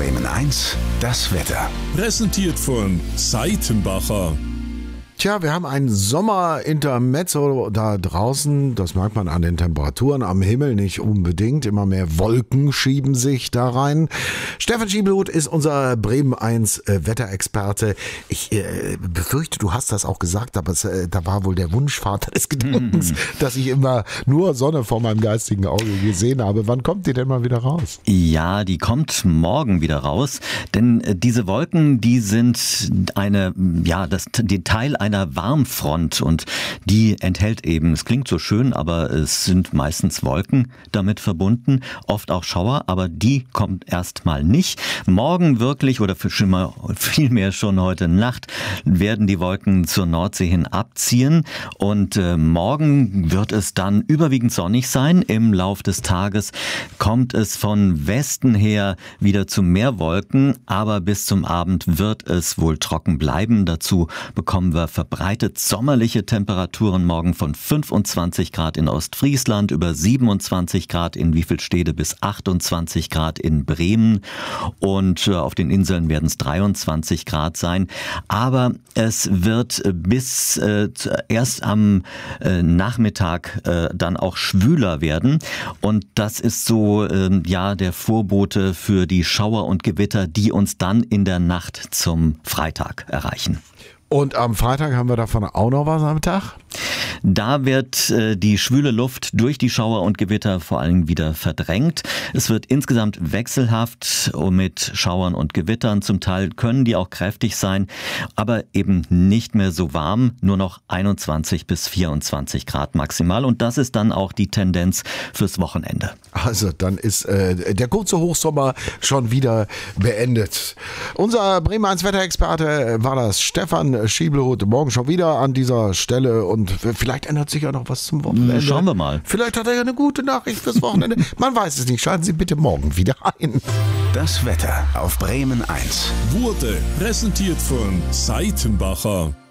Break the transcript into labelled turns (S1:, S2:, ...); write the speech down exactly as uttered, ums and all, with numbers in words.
S1: Bremen eins, das Wetter.
S2: Präsentiert von Seitenbacher.
S3: Tja, wir haben ein Sommerintermezzo da draußen. Das merkt man an den Temperaturen am Himmel nicht unbedingt. Immer mehr Wolken schieben sich da rein. Stefan Schiebelhut ist unser Bremen eins äh, Wetterexperte. Ich äh, befürchte, du hast das auch gesagt, aber es, äh, da war wohl der Wunschvater des Gedankens, mm. dass ich immer nur Sonne vor meinem geistigen Auge gesehen habe. Wann kommt die denn mal wieder raus?
S4: Ja, die kommt morgen wieder raus. Denn äh, diese Wolken, die sind eine, ja, das, die Teil einer einer Warmfront und die enthält eben, es klingt so schön, aber es sind meistens Wolken damit verbunden, oft auch Schauer, aber die kommt erstmal nicht. Morgen wirklich oder vielmehr schon heute Nacht werden die Wolken zur Nordsee hin abziehen und äh, morgen wird es dann überwiegend sonnig sein. Im Lauf des Tages kommt es von Westen her wieder zu mehr Wolken, aber bis zum Abend wird es wohl trocken bleiben. Dazu bekommen wir verbreitet sommerliche Temperaturen morgen von fünfundzwanzig Grad in Ostfriesland, über siebenundzwanzig Grad in Wiefelstede bis achtundzwanzig Grad in Bremen und auf den Inseln werden es dreiundzwanzig Grad sein. Aber es wird bis äh, erst am äh, Nachmittag äh, dann auch schwüler werden und das ist so äh, ja der Vorbote für die Schauer und Gewitter, die uns dann in der Nacht zum Freitag erreichen.
S3: Und am Freitag haben wir davon auch noch was am Tag?
S4: Da wird äh, die schwüle Luft durch die Schauer und Gewitter vor allem wieder verdrängt. Es wird insgesamt wechselhaft mit Schauern und Gewittern. Zum Teil können die auch kräftig sein, aber eben nicht mehr so warm. Nur noch einundzwanzig bis vierundzwanzig Grad maximal. Und das ist dann auch die Tendenz fürs Wochenende.
S3: Also dann ist äh, der kurze Hochsommer schon wieder beendet. Unser Bremen eins Wetterexperte war das Stefan Schiebelhut. Morgen schon wieder an dieser Stelle und vielleicht ändert sich ja noch was zum Wochenende.
S4: Schauen wir mal.
S3: Vielleicht hat er ja eine gute Nachricht fürs Wochenende. Man weiß es nicht. Schalten Sie bitte morgen wieder ein.
S1: Das Wetter auf Bremen eins
S2: Wurde präsentiert von Seitenbacher.